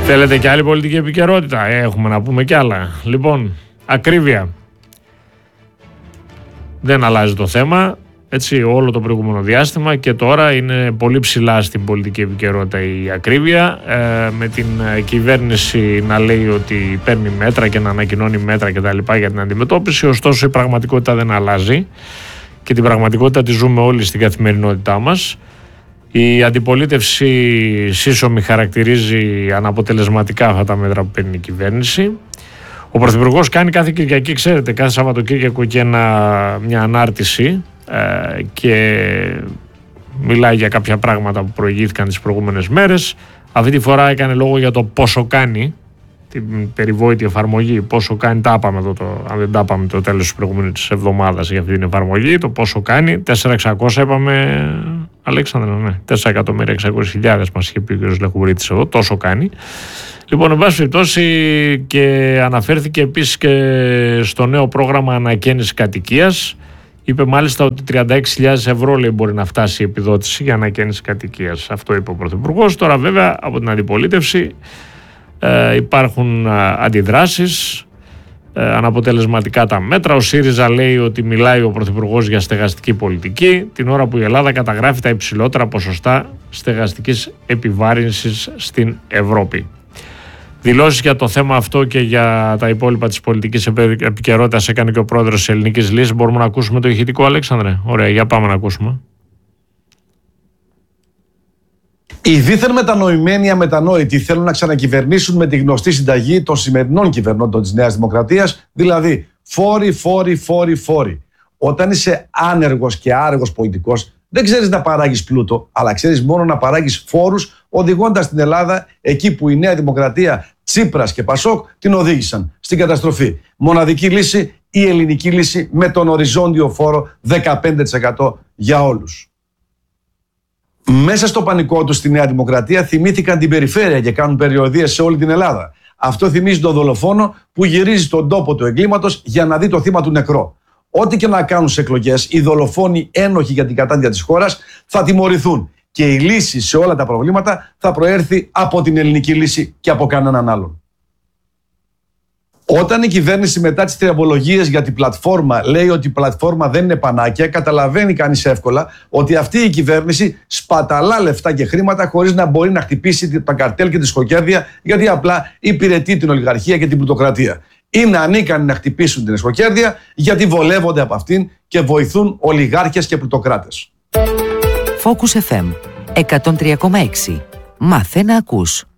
Θέλετε και άλλη πολιτική επικαιρότητα? Έχουμε να πούμε κι άλλα. Λοιπόν, ακρίβεια. Δεν αλλάζει το θέμα. Έτσι, όλο το προηγούμενο διάστημα και τώρα είναι πολύ ψηλά στην πολιτική επικαιρότητα η ακρίβεια, με την κυβέρνηση να λέει ότι παίρνει μέτρα και να ανακοινώνει μέτρα κτλ. Για την αντιμετώπιση. Ωστόσο η πραγματικότητα δεν αλλάζει και την πραγματικότητα τη ζούμε όλοι στην καθημερινότητά μας. Η αντιπολίτευση σύσσωμη χαρακτηρίζει αναποτελεσματικά αυτά τα μέτρα που παίρνει η κυβέρνηση. Ο Πρωθυπουργός κάνει κάθε Κυριακή, ξέρετε, κάθε Σαββατοκύριακο και μια ανάρτηση και μιλάει για κάποια πράγματα που προηγήθηκαν τις προηγούμενες μέρες. Αυτή τη φορά έκανε λόγο για το πόσο κάνει, την περιβόητη εφαρμογή, πόσο κάνει, τα είπαμε εδώ, αν δεν τα είπαμε το τέλος της προηγούμενης εβδομάδας για αυτή την εφαρμογή, το πόσο κάνει, 4.600 είπαμε, Αλέξανδρα, ναι, 4.600.000 μας είχε πει ο κ. Λεχουβρίτης εδώ, τόσο κάνει. Λοιπόν, εν πάση περιπτώσει, και αναφέρθηκε επίσης και στο νέο πρόγραμμα ανακαίνησης κατοικίας. Είπε μάλιστα ότι 36.000 ευρώ λέει, μπορεί να φτάσει η επιδότηση για ανακαίνιση κατοικίας. Αυτό είπε ο Πρωθυπουργός. Τώρα βέβαια από την αντιπολίτευση υπάρχουν αντιδράσεις, αναποτελεσματικά τα μέτρα. Ο ΣΥΡΙΖΑ λέει ότι μιλάει ο Πρωθυπουργός για στεγαστική πολιτική την ώρα που η Ελλάδα καταγράφει τα υψηλότερα ποσοστά στεγαστικής επιβάρυνσης στην Ευρώπη. Δηλώσεις για το θέμα αυτό και για τα υπόλοιπα της πολιτικής επικαιρότητας έκανε και ο πρόεδρος της Ελληνικής Λύσης. Μπορούμε να ακούσουμε το ηχητικό, Αλέξανδρε? Ωραία, για πάμε να ακούσουμε. Οι δίθεν μετανοημένοι αμετανόητοι θέλουν να ξανακυβερνήσουν με τη γνωστή συνταγή των σημερινών κυβερνώντων της Νέας Δημοκρατίας, δηλαδή φόροι. Όταν είσαι άνεργος και άρεργος πολιτικός, δεν ξέρεις να παράγεις πλούτο, αλλά ξέρεις μόνο να παράγεις φόρους, οδηγώντας την Ελλάδα εκεί που η Νέα Δημοκρατία, Τσίπρας και Πασόκ την οδήγησαν στην καταστροφή. Μοναδική λύση, η ελληνική λύση με τον οριζόντιο φόρο 15% για όλους. Μέσα στο πανικό τους στη Νέα Δημοκρατία θυμήθηκαν την περιφέρεια και κάνουν περιοδίες σε όλη την Ελλάδα. Αυτό θυμίζει τον δολοφόνο που γυρίζει στον τόπο του εγκλήματος για να δει το θύμα του νεκρό. Ό,τι και να κάνουν σε εκλογές, οι δολοφόνοι ένοχοι για την κατάντια της χώρας θα τιμωρηθούν και η λύση σε όλα τα προβλήματα θα προέρθει από την ελληνική λύση και από κανέναν άλλον. Όταν η κυβέρνηση μετά τις τριαβολογίες για την πλατφόρμα λέει ότι η πλατφόρμα δεν είναι πανάκια, καταλαβαίνει κανείς εύκολα ότι αυτή η κυβέρνηση σπαταλά λεφτά και χρήματα χωρίς να μπορεί να χτυπήσει τα καρτέλ και τη σκοκέρδια, γιατί απλά υπηρετεί την ολιγαρχία και την πλουτοκρατία. Είναι ανίκανοι να χτυπήσουν την εσχοκέρδια γιατί βολεύονται από αυτήν και βοηθούν ολιγάρχες και πλουτοκράτες. Focus FM 103,6. Μάθε να ακούς.